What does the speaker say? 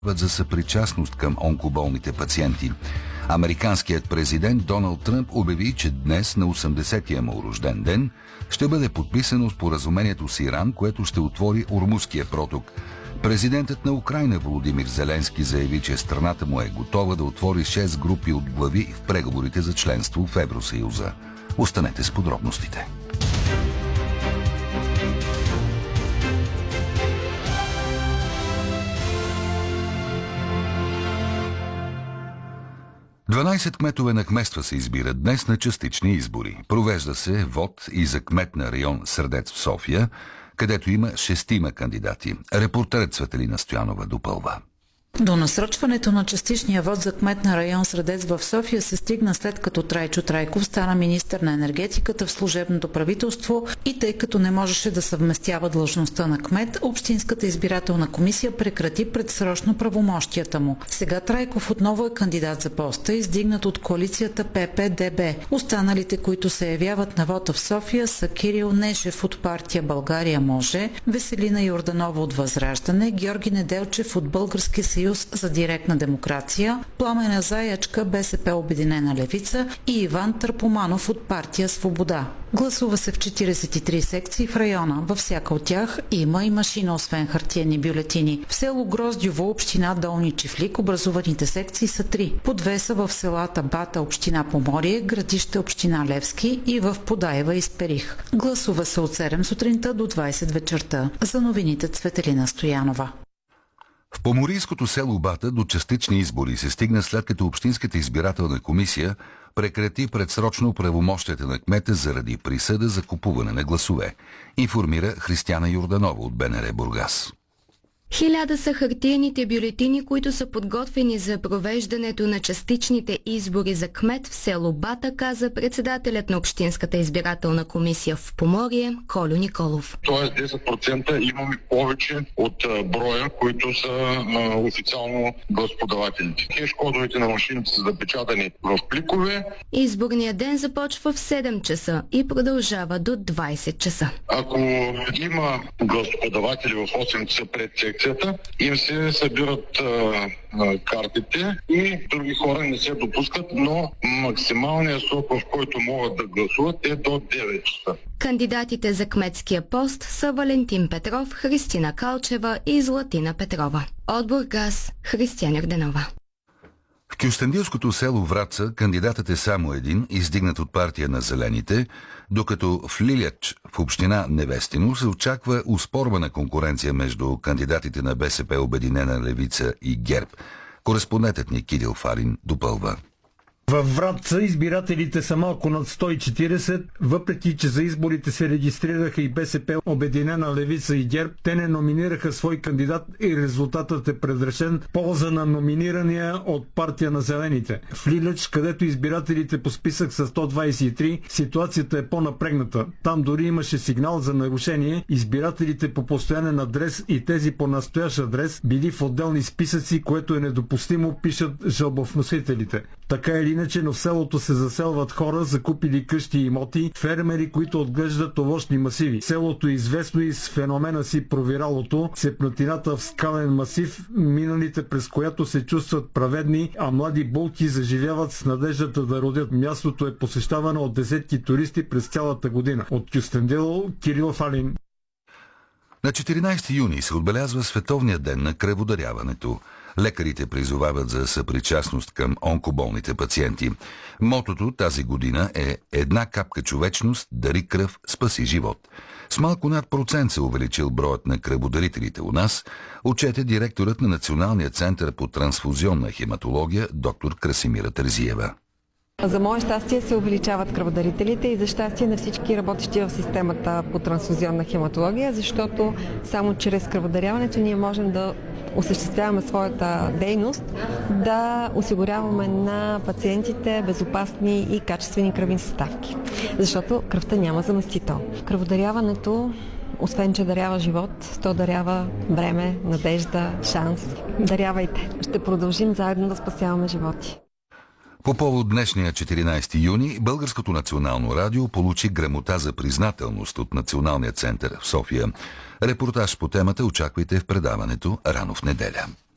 за съпричастност към онкоболните пациенти. Американският президент Доналд Тръмп обяви, че днес на 80-тия му рожден ден ще бъде подписано споразумението с Иран, което ще отвори Ормузския проток. Президентът на Украйна Володимир Зеленски заяви, че страната му е готова да отвори 6 групи от глави в преговорите за членство в Евросъюза. Останете с подробностите. Дванадесет кметове на кметства се избират днес на частични избори. Провежда се вод и за кмет на район Средец в София, където има 6 кандидати. Репортерът Цветелина Стоянова допълва. До насрочването на частичния вод за кмет на район Средец в София се стигна след като Трайчо Трайков стана министър на енергетиката в служебното правителство и тъй като не можеше да съвместява длъжността на кмет, Общинската избирателна комисия прекрати предсрочно правомощията му. Сега Трайков отново е кандидат за поста, издигнат от коалицията ПП-ДБ. Останалите, които се явяват на вота в София, са Кирил Нешев от партия България може, Веселина Йорданова от Възраждане, Георги Неделчев от Българския съюз за директна демокрация, Пламена Заячка, БСП Обединена левица и Иван Търпоманов от партия Свобода. Гласува се в 43 секции в района. Във всяка от тях има и машина, освен хартиени бюлетини. В село Гроздьово, община Долни Чифлик, образуваните секции са 3. По 2 са в селата Бата, община Поморие, Градище, община Левски и в Подаева и Сперих. Гласува се от 7 сутринта до 20 вечерта. За новините Цветелина Стоянова. В поморийското село Бата до частични избори се стигна след като Общинската избирателна комисия прекрати предсрочно правомощията на кмета заради присъда за купуване на гласове, информира Християна Йорданова от БНР Бургас. 1000 са хартиените бюлетини, които са подготвени за провеждането на частичните избори за кмет в село Бата, каза председателят на Общинската избирателна комисия в Поморие Колю Николов. Тоест 10% имаме повече от броя, които са официално гласоподавателите. Хеш-кодовете на машините са запечатани в пликове. Изборният ден започва в 7 часа и продължава до 20 часа. Ако има гласоподаватели в 8 часа пред секцията, им се събират картите и други хора не се допускат, но максималният срок, в който могат да гласуват, е до 9 часа. Кандидатите за кметския пост са Валентин Петров, Христина Калчева и Златина Петрова. От Бургас, Християна Йорданова. В кюстендилското село Враца кандидатът е само един, издигнат от партия на Зелените, докато в Лиляч, в община Невестино, се очаква оспорвана конкуренция между кандидатите на БСП Обединена левица и ГЕРБ. Кореспондентът ни Кирил Фарин допълва. Във Враца избирателите са малко над 140, въпреки че за изборите се регистрираха и БСП Обединена левица и ГЕРБ, те не номинираха свой кандидат и резултатът е предрешен в полза на номинирания от партия на Зелените. В Лилеч, където избирателите по списък са 123, ситуацията е по-напрегната. Там дори имаше сигнал за нарушение, избирателите по постоянен адрес и тези по настоящ адрес били в отделни списъци, което е недопустимо, пишат жалбовносителите. Така или иначе, но в селото се заселват хора, закупили къщи и имоти, фермери, които отглеждат овощни масиви. Селото е известно и с феномена си провиралото, сепнатината в скален масив, миналите през която се чувстват праведни, а млади булки заживяват с надеждата да родят. Мястото е посещавано от десетки туристи през цялата година. От Кюстендил, Кирил Фалин. На 14 юни се отбелязва Световния ден на кръводаряването. Лекарите призовават за съпричастност към онкоболните пациенти. Мотото тази година е "Една капка човечност, дари кръв, спаси живот". С малко над процент се увеличил броят на кръводарителите у нас, отчете директорът на Националния център по трансфузионна хематология доктор Красимира Терзиева. За мое щастие се увеличават кръводарителите и за щастие на всички работещи в системата по трансфузионна хематология, защото само чрез кръводаряването ние можем да осъществяваме своята дейност, да осигуряваме на пациентите безопасни и качествени кръвни съставки. Защото кръвта няма заместител. Кръводаряването, освен че дарява живот, то дарява време, надежда, шанс. Дарявайте! Ще продължим заедно да спасяваме животи. По повод днешния 14 юни, Българското национално радио получи грамота за признателност от Националния център в София. Репортаж по темата очаквайте в предаването рано в неделя.